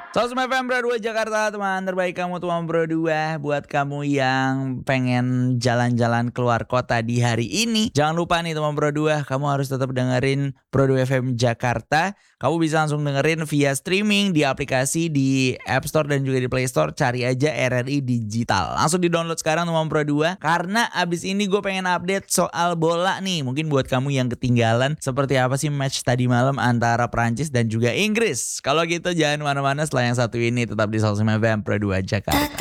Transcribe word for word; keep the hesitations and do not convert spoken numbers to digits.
seratus F M Pro dua Jakarta, teman terbaik kamu teman Pro dua. Buat kamu yang pengen jalan-jalan keluar kota di hari ini, jangan lupa nih teman Pro dua, kamu harus tetap dengerin Pro dua F M Jakarta. Kamu bisa langsung dengerin via streaming di aplikasi di App Store dan juga di Play Store. Cari aja R R I Digital. Langsung di-download sekarang teman Pro dua. Karena abis ini gue pengen update soal bola nih. Mungkin buat kamu yang ketinggalan seperti apa sih match tadi malam antara Prancis dan juga Inggris. Kalau gitu jangan mana-mana, setelah yang satu ini tetap di seratus F M Pro dua Jakarta.